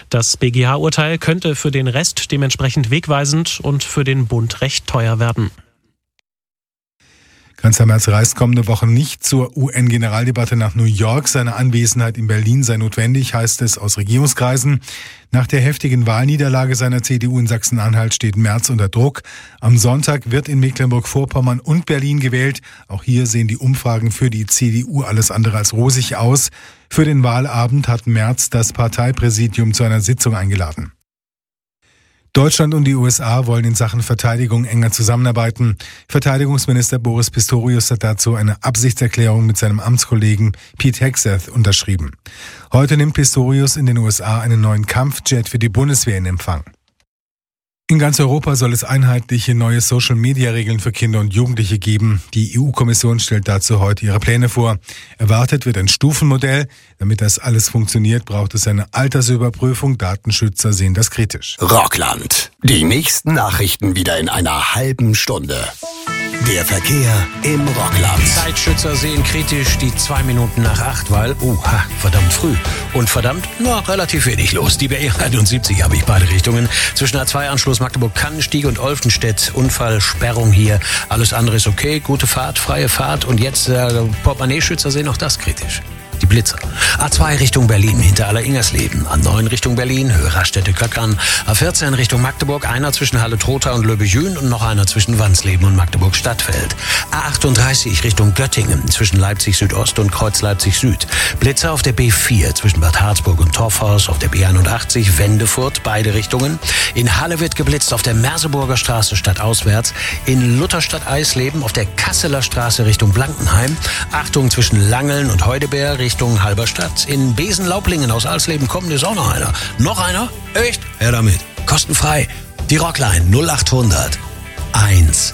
Das BGH-Urteil könnte für den Rest dementsprechend wegweisend und für den Bund recht teuer werden. Kanzler Merz reist kommende Woche nicht zur UN-Generaldebatte nach New York. Seine Anwesenheit in Berlin sei notwendig, heißt es aus Regierungskreisen. Nach der heftigen Wahlniederlage seiner CDU in Sachsen-Anhalt steht Merz unter Druck. Am Sonntag wird in Mecklenburg-Vorpommern und Berlin gewählt. Auch hier sehen die Umfragen für die CDU alles andere als rosig aus. Für den Wahlabend hat Merz das Parteipräsidium zu einer Sitzung eingeladen. Deutschland und die USA wollen in Sachen Verteidigung enger zusammenarbeiten. Verteidigungsminister Boris Pistorius hat dazu eine Absichtserklärung mit seinem Amtskollegen Pete Hegseth unterschrieben. Heute nimmt Pistorius in den USA einen neuen Kampfjet für die Bundeswehr in Empfang. In ganz Europa soll es einheitliche neue Social-Media-Regeln für Kinder und Jugendliche geben. Die EU-Kommission stellt dazu heute ihre Pläne vor. Erwartet wird ein Stufenmodell. Damit das alles funktioniert, braucht es eine Altersüberprüfung. Datenschützer sehen das kritisch. Rockland. Die nächsten Nachrichten wieder in einer halben Stunde. Der Verkehr im Rockland. Zeitschützer sehen kritisch die 2 Minuten nach 8, weil, verdammt früh. Und verdammt, relativ wenig los. Die BR71 habe ich beide Richtungen. Zwischen A2-Anschluss Magdeburg-Kannenstieg und Olfenstedt. Unfallsperrung hier. Alles andere ist okay. Gute Fahrt, freie Fahrt. Und jetzt Portemonnaie-Schützer sehen auch das kritisch. Die Blitzer. A2 Richtung Berlin, hinter Aller-Ingersleben. A9 Richtung Berlin, Höhe Raststätte-Köckern. A14 Richtung Magdeburg, einer zwischen Halle-Trotha und Löbejün und noch einer zwischen Wandsleben und Magdeburg-Stadtfeld. A38 Richtung Göttingen, zwischen Leipzig-Südost und Kreuz Leipzig-Süd. Blitzer auf der B4 zwischen Bad Harzburg und Torfhaus, auf der B81 Wendefurt, beide Richtungen. In Halle wird geblitzt auf der Merseburger Straße stadtauswärts. In Lutherstadt-Eisleben auf der Kasseler Straße Richtung Blankenheim. Achtung zwischen Langeln und Heudeberg Richtung Halberstadt. In Besen-Laublingen aus Alsleben kommt ist auch noch einer. Noch einer? Echt? Her damit. Kostenfrei. Die Rockline 0800 1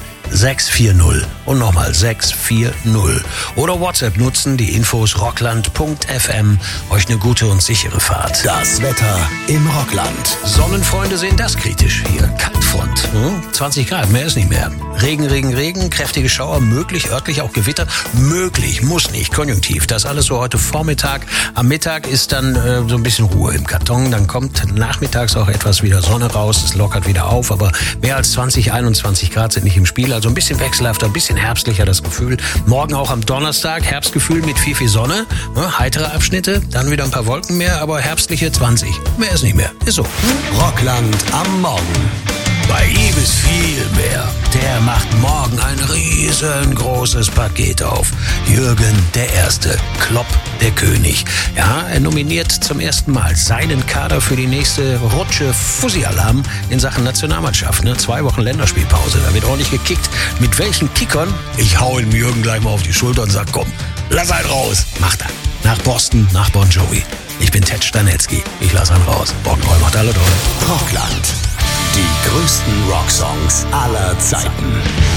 640 und nochmal 640. Oder WhatsApp nutzen, die Infos rockland.fm. Euch eine gute und sichere Fahrt. Das Wetter im Rockland. Sonnenfreunde sehen das kritisch hier. Kaltfront. 20 Grad, mehr ist nicht mehr. Regen, kräftige Schauer, möglich, örtlich auch Gewitter. Möglich, muss nicht, konjunktiv. Das alles so heute Vormittag. Am Mittag ist dann so ein bisschen Ruhe im Karton. Dann kommt nachmittags auch etwas wieder Sonne raus. Es lockert wieder auf, aber mehr als 20, 21 Grad sind nicht im Spiel. Also ein bisschen wechselhafter, ein bisschen herbstlicher das Gefühl. Morgen auch am Donnerstag Herbstgefühl mit viel Sonne. Heitere Abschnitte, dann wieder ein paar Wolken mehr, aber herbstliche 20. Mehr ist nicht mehr. Ist so. Rockland am Morgen. Bei ihm ist viel mehr. Der macht morgen ein riesengroßes Paket auf. Jürgen der Erste, Klopp der König. Ja, er nominiert zum ersten Mal seinen Kader für die nächste Rutsche Fussi-Alarm in Sachen Nationalmannschaft. 2 Wochen Länderspielpause, da wird ordentlich gekickt. Mit welchen Kickern? Ich hau ihm Jürgen gleich mal auf die Schulter und sag, komm, lass einen raus. Macht er. Nach Boston, nach Bon Jovi. Ich bin Ted Stanetzky. Ich lass einen raus. Rock'n'Roll macht alle toll. Rockland. Die größten Rocksongs aller Zeiten.